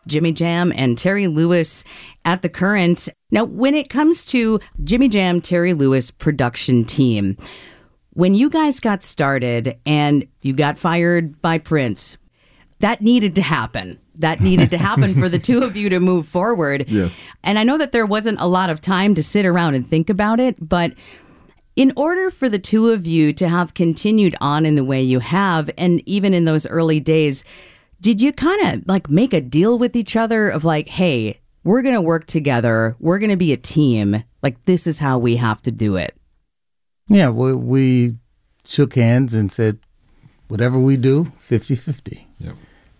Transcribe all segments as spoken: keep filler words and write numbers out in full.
Jimmy Jam and Terry Lewis at The Current. Now, when it comes to Jimmy Jam, Terry Lewis production team, when you guys got started and you got fired by Prince, that needed to happen. That needed to happen for the two of you to move forward. Yes. And I know that there wasn't a lot of time to sit around and think about it, but in order for the two of you to have continued on in the way you have, and even in those early days, did you kind of like make a deal with each other of like, hey, we're going to work together. We're going to be a team. Like, this is how we have to do it. Yeah, we, we shook hands and said, whatever we do, fifty-fifty. Yep.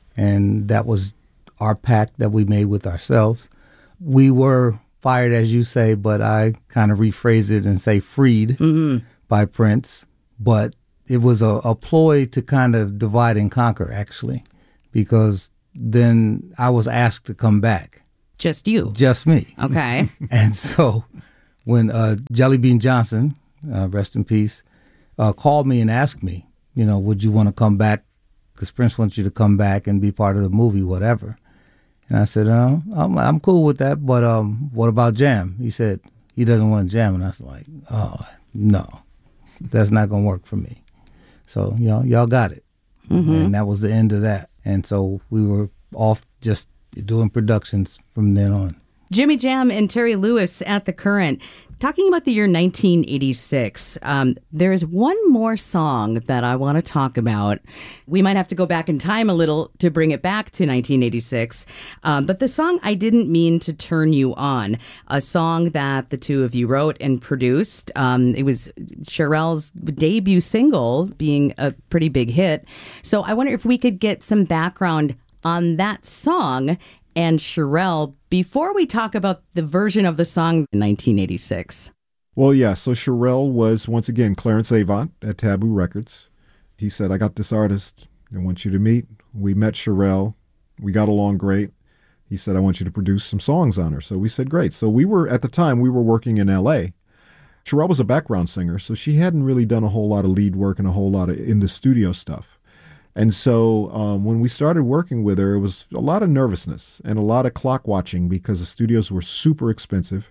And that was our pact that we made with ourselves. We were fired, as you say, but I kind of rephrase it and say freed Mm-hmm. by Prince. But it was a, a ploy to kind of divide and conquer, actually, because then I was asked to come back. Just you. Just me. Okay. And so when uh, Jelly Bean Johnson, uh, rest in peace, uh, called me and asked me, you know, would you want to come back? Because Prince wants you to come back and be part of the movie, whatever. And I said, uh, I'm, I'm cool with that, but um, what about Jam? He said, he doesn't want to jam. And I was like, oh, no, that's not going to work for me. So, you know, y'all got it. Mm-hmm. And that was the end of that. And so we were off just doing productions from then on. Jimmy Jam and Terry Lewis at The Current. Talking about the year nineteen eighty-six, um, there's one more song that I want to talk about. We might have to go back in time a little to bring it back to nineteen eighty-six. Um, but the song I Didn't Mean to Turn You On, a song that the two of you wrote and produced. Um, it was Cherrelle's debut single, being a pretty big hit. So I wonder if we could get some background on that song and Cherrelle before we talk about the version of the song in nineteen eighty-six. Well, yeah, so Cherrelle was, once again, Clarence Avant at Taboo Records. He said, I got this artist I want you to meet. We met Cherrelle. We got along great. He said, I want you to produce some songs on her. So we said, great. So we were, at the time, we were working in L A. Cherrelle was a background singer, so she hadn't really done a whole lot of lead work and a whole lot of in the studio stuff. And so um, when we started working with her, it was a lot of nervousness and a lot of clock watching because the studios were super expensive.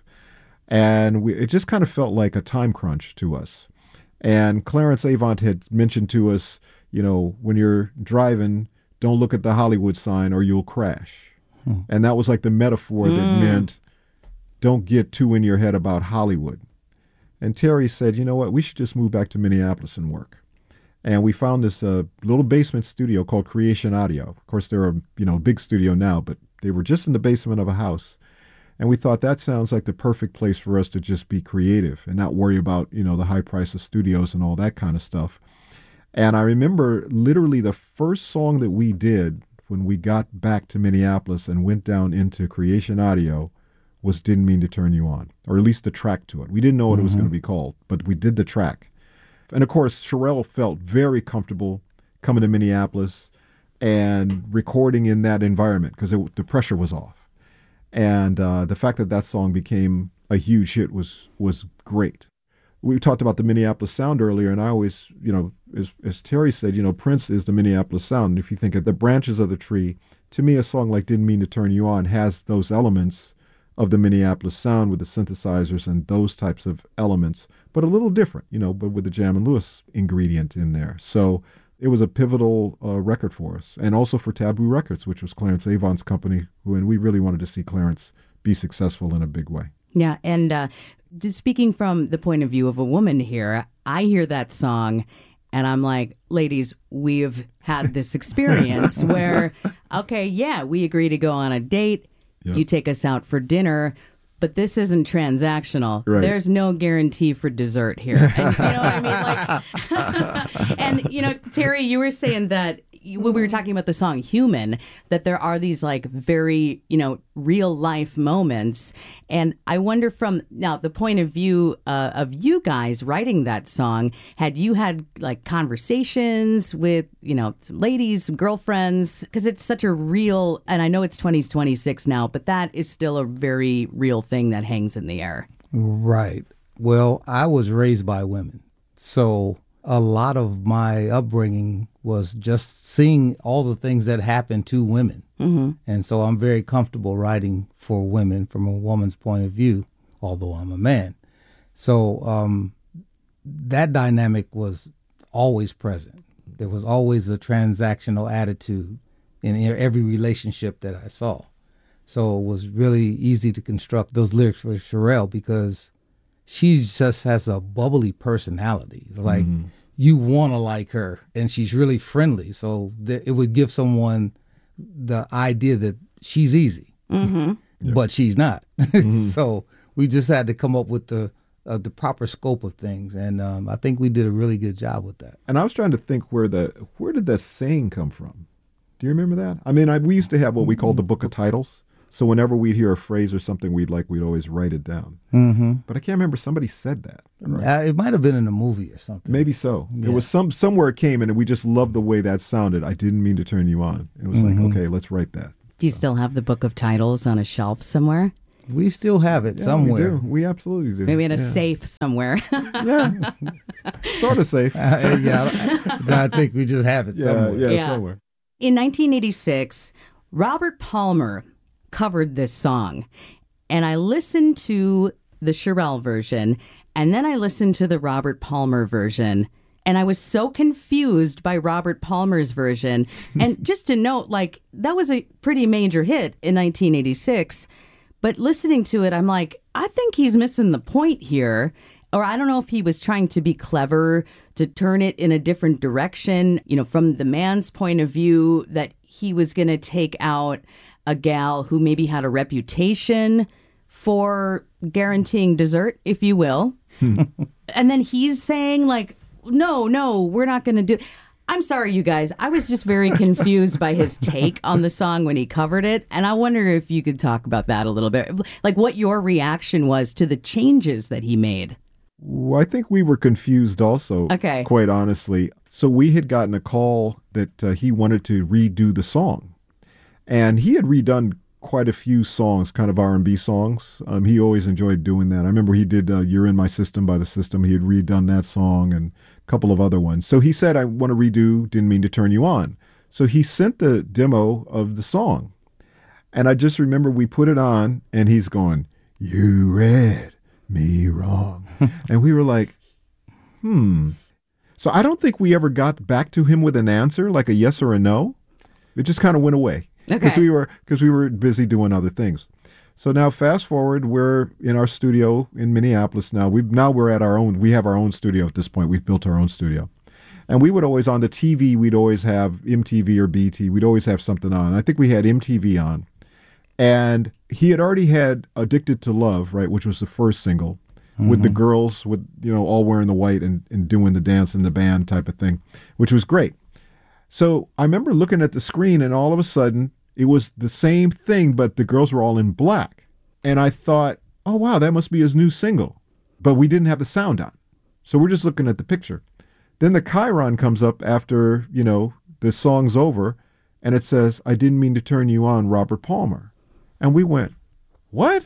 And we, it just kind of felt like a time crunch to us. And Clarence Avant had mentioned to us, you know, when you're driving, don't look at the Hollywood sign or you'll crash. Hmm. And that was like the metaphor that mm. meant don't get too in your head about Hollywood. And Terry said, you know what, we should just move back to Minneapolis and work. And we found this uh, little basement studio called Creation Audio. Of course, they're a you know big studio now, but they were just in the basement of a house. And we thought that sounds like the perfect place for us to just be creative and not worry about you know the high price of studios and all that kind of stuff. And I remember literally the first song that we did when we got back to Minneapolis and went down into Creation Audio was Didn't Mean to Turn You On, or at least the track to it. We didn't know what mm-hmm. it was going to be called, but we did the track. And, of course, Cherrelle felt very comfortable coming to Minneapolis and recording in that environment because the pressure was off. And uh, the fact that that song became a huge hit was was great. We talked about the Minneapolis sound earlier, and I always, you know, as, as Terry said, you know, Prince is the Minneapolis sound. And if you think of the branches of the tree, to me, a song like Didn't Mean to Turn You On has those elements of the Minneapolis sound with the synthesizers and those types of elements, but a little different, you know, but with the Jam and Lewis ingredient in there. So it was a pivotal uh, record for us, and also for Taboo Records, which was Clarence Avant's company, who, and we really wanted to see Clarence be successful in a big way. Yeah, and uh, just speaking from the point of view of a woman here, I hear that song, and I'm like, ladies, we've had this experience where, okay, yeah, we agree to go on a date. Yep. You take us out for dinner, but this isn't transactional. Right. There's no guarantee for dessert here. And, you know what I mean? Like, and, you know, Terry, you were saying that when we were talking about the song Human, that there are these like very, you know, real life moments. And I wonder from now the point of view uh, of you guys writing that song, had you had like conversations with, you know, some ladies, some girlfriends? Because it's such a real, and I know it's twenty twenty-six now, but that is still a very real thing that hangs in the air. Right. Well, I was raised by women. So a lot of my upbringing was just seeing all the things that happen to women. Mm-hmm. And so I'm very comfortable writing for women from a woman's point of view, although I'm a man. So um, that dynamic was always present. There was always a transactional attitude in every relationship that I saw. So it was really easy to construct those lyrics for Cherrelle because she just has a bubbly personality. Like, mm-hmm. you want to like her, and she's really friendly. So th- it would give someone the idea that she's easy, mm-hmm. but she's not. Mm-hmm. So we just had to come up with the uh, the proper scope of things, and um, I think we did a really good job with that. And I was trying to think where the where did that saying come from? Do you remember that? I mean, I, we used to have what we called the Book of Titles. So whenever we'd hear a phrase or something we'd like, we'd always write it down. Mm-hmm. But I can't remember, somebody said that. Right? Uh, it might have been in a movie or something. Maybe so. Yeah. It was some somewhere it came in, and we just loved the way that sounded. I didn't mean to turn you on. It was mm-hmm. like, okay, let's write that. Do you so. still have the Book of Titles on a shelf somewhere? We still have it yeah, somewhere. We do. We absolutely do. Maybe in a yeah. safe somewhere. yeah, sort of safe. Uh, yeah, I, I think we just have it yeah, somewhere. Yeah, yeah, somewhere. In nineteen eighty-six, Robert Palmer covered this song, and I listened to the Cherrelle version, and then I listened to the Robert Palmer version, and I was so confused by Robert Palmer's version. And just to note, like, that was a pretty major hit in nineteen eighty-six, but listening to it, I'm like, I think he's missing the point here. Or I don't know if he was trying to be clever to turn it in a different direction, you know, from the man's point of view, that he was going to take out a gal who maybe had a reputation for guaranteeing dessert, if you will. And then he's saying, like, no, no, we're not going to do. I'm sorry, you guys. I was just very confused by his take on the song when he covered it. And I wonder if you could talk about that a little bit. Like, what your reaction was to the changes that he made. Well, I think we were confused also, okay. quite honestly. So we had gotten a call that uh, he wanted to redo the song. And he had redone quite a few songs, kind of R and B songs. Um, he always enjoyed doing that. I remember he did uh, You're in My System by The System. He had redone that song and a couple of other ones. So he said, I want to redo Didn't Mean to Turn You On. So he sent the demo of the song. And I just remember we put it on and he's going, you read me wrong. And we were like, hmm. So I don't think we ever got back to him with an answer, like a yes or a no. It just kind of went away. Because okay. we were because we were busy doing other things. So now fast forward, we're in our studio in Minneapolis now. We now we're at our own. We have our own studio at this point. We've built our own studio, and we would always on the T V. We'd always have M T V or B T. We'd always have something on. I think we had M T V on, and he had already had "Addicted to Love," right, which was the first single, mm-hmm. with the girls with you know all wearing the white and, and doing the dance in the band type of thing, which was great. So I remember looking at the screen, and all of a sudden, it was the same thing, but the girls were all in black. And I thought, oh, wow, that must be his new single. But we didn't have the sound on. So we're just looking at the picture. Then the chyron comes up after, you know, the song's over, and it says, I didn't mean to turn you on, Robert Palmer. And we went, what?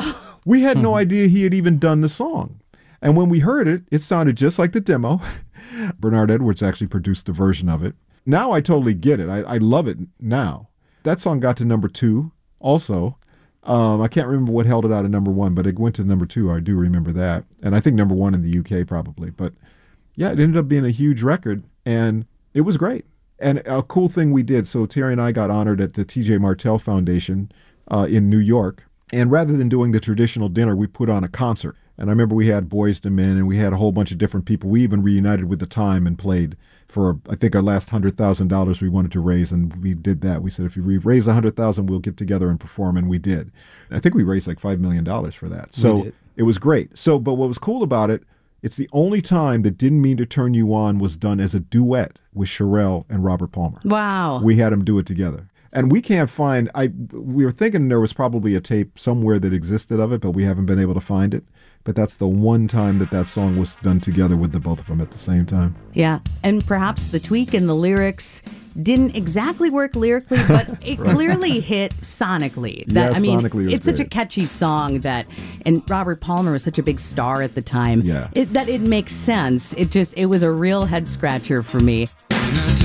We had no idea he had even done the song. And when we heard it, it sounded just like the demo. Bernard Edwards actually produced a version of it. Now I totally get it. I, I love it now. That song got to number two also. Um, I can't remember what held it out at number one, but it went to number two. I do remember that. And I think number one in the U K probably. But yeah, it ended up being a huge record, and it was great. And a cool thing we did, so Terry and I got honored at the T J Martell Foundation uh, in New York. And rather than doing the traditional dinner, we put on a concert. And I remember we had Boyz two Men, and we had a whole bunch of different people. We even reunited with The Time and played for, I think, our last one hundred thousand dollars we wanted to raise, and we did that. We said, if you raise one hundred thousand dollars, we'll get together and perform, and we did. And I think we raised like five million dollars for that. So it was great. So, but what was cool about it, it's the only time that Didn't Mean to Turn You On was done as a duet with Cherrelle and Robert Palmer. Wow. We had them do it together. And we can't find, I. we were thinking there was probably a tape somewhere that existed of it, but we haven't been able to find it. But that's the one time that that song was done together with the both of them at the same time. Yeah, and perhaps the tweak in the lyrics didn't exactly work lyrically, but it right. clearly hit sonically. That, yeah, I mean, sonically it's great. Such a catchy song that, and Robert Palmer was such a big star at the time, yeah. it, that it makes sense. It just, it was a real head scratcher for me.